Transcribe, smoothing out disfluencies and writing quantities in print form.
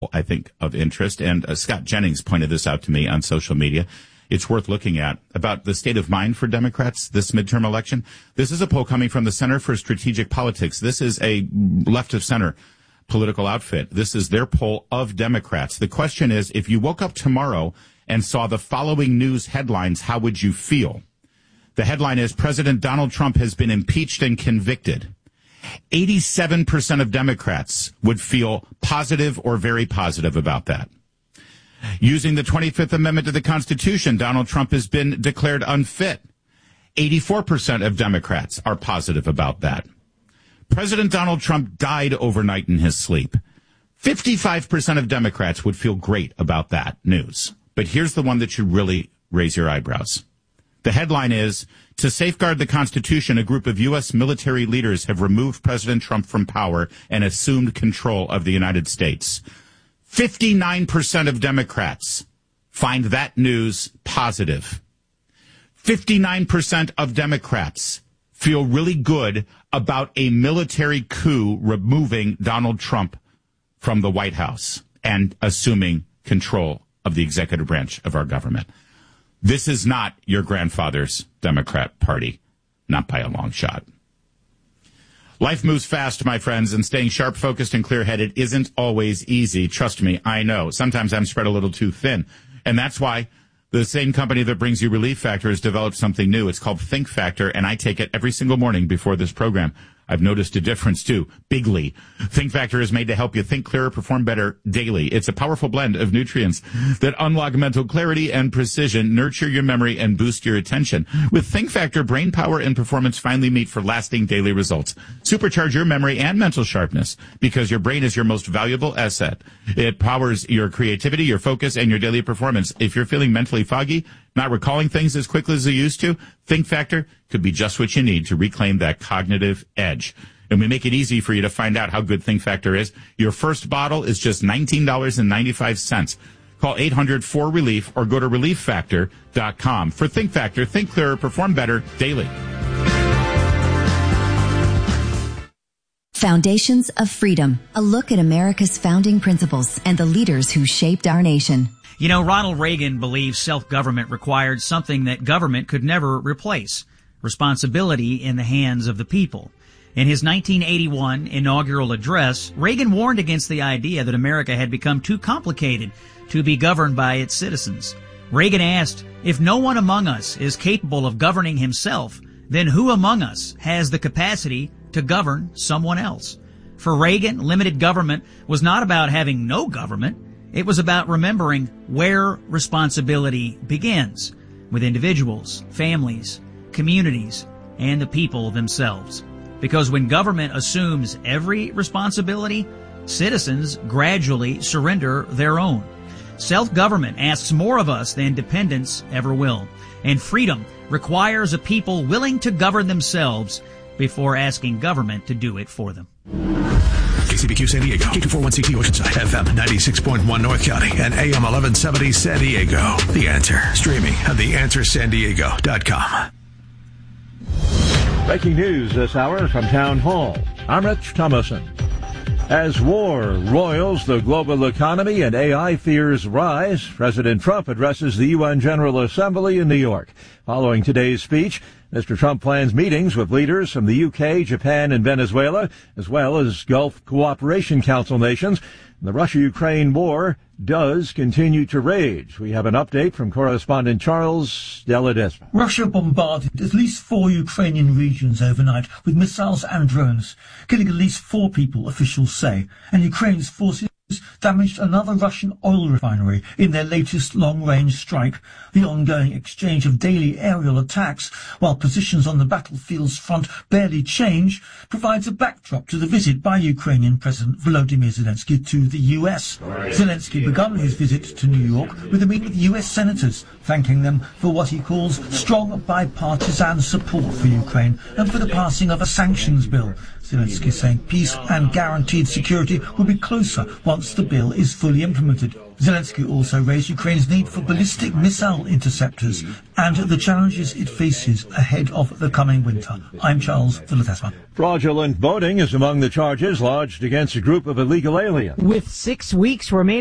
I think, of interest. And Scott Jennings pointed this out to me on social media. It's worth looking at about the state of mind for Democrats this midterm election. This is a poll coming from the Center for Strategic Politics. This is a left of center political outfit. This is their poll of Democrats. The question is, if you woke up tomorrow and saw the following news headlines, how would you feel? The headline is, President Donald Trump has been impeached and convicted. 87% of Democrats would feel positive or very positive about that. Using the 25th Amendment to the Constitution, Donald Trump has been declared unfit. 84% of Democrats are positive about that. President Donald Trump died overnight in his sleep. 55% of Democrats would feel great about that news. But here's the one that should really raise your eyebrows. The headline is, to safeguard the Constitution, a group of U.S. military leaders have removed President Trump from power and assumed control of the United States. 59% of Democrats find that news positive. 59% of Democrats feel really good about a military coup removing Donald Trump from the White House and assuming control of the executive branch of our government. This is not your grandfather's Democrat Party, not by a long shot. Life moves fast, my friends, and staying sharp, focused, and clear-headed isn't always easy. Trust me, I know. Sometimes I'm spread a little too thin. And that's why the same company that brings you Relief Factor has developed something new. It's called Think Factor, and I take it every single morning before this program. I've noticed a difference, too, bigly. Think Factor is made to help you think clearer, perform better daily. It's a powerful blend of nutrients that unlock mental clarity and precision, nurture your memory, and boost your attention. With Think Factor, brain power and performance finally meet for lasting daily results. Supercharge your memory and mental sharpness, because your brain is your most valuable asset. It powers your creativity, your focus, and your daily performance. If you're feeling mentally foggy, not recalling things as quickly as you used to, Think Factor could be just what you need to reclaim that cognitive edge. And we make it easy for you to find out how good Think Factor is. Your first bottle is just $19.95. Call 800-4RELIEF or go to ReliefFactor.com. For Think Factor, think clearer, perform better daily. Foundations of Freedom, a look at America's founding principles and the leaders who shaped our nation. You know, Ronald Reagan believed self-government required something that government could never replace: responsibility in the hands of the people. In his 1981 inaugural address, Reagan warned against the idea that America had become too complicated to be governed by its citizens. Reagan asked, if no one among us is capable of governing himself, then who among us has the capacity to govern someone else? For Reagan, limited government was not about having no government. It was about remembering where responsibility begins, with individuals, families, communities, and the people themselves. Because when government assumes every responsibility, citizens gradually surrender their own. Self-government asks more of us than dependence ever will. And freedom requires a people willing to govern themselves before asking government to do it for them. KCBQ San Diego, K241CT Oceanside, FM 96.1 North County, and AM 1170 San Diego. The Answer, streaming at theanswersandiego.com. Breaking news this hour from Town Hall. I'm Rich Thomason. As war roils the global economy and AI fears rise, President Trump addresses the UN General Assembly in New York. Following today's speech, Mr. Trump plans meetings with leaders from the UK, Japan, and Venezuela, as well as Gulf Cooperation Council nations. The Russia-Ukraine war does continue to rage. We have an update from correspondent Charles Deladesma. Russia bombarded at least 4 Ukrainian regions overnight with missiles and drones, killing at least 4 people, officials say. And Ukraine's forces damaged another Russian oil refinery in their latest long-range strike. The ongoing exchange of daily aerial attacks, while positions on the battlefield's front barely change, provides a backdrop to the visit by Ukrainian President Volodymyr Zelensky to the US. Zelensky began his visit to New York with a meeting with US senators, thanking them for what he calls strong bipartisan support for Ukraine and for the passing of a sanctions bill. Zelensky saying peace and guaranteed security will be closer once the bill is fully implemented. Zelensky also raised Ukraine's need for ballistic missile interceptors and the challenges it faces ahead of the coming winter. I'm Charles Villatesma. Fraudulent voting is among the charges lodged against a group of illegal aliens. With 6 weeks remaining